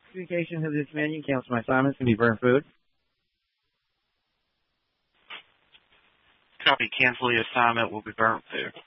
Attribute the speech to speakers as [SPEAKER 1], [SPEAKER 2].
[SPEAKER 1] Communication to this menu. Cancel my assignments. Can be burnt food.
[SPEAKER 2] Copy. Cancel the assignment. Will be burnt food.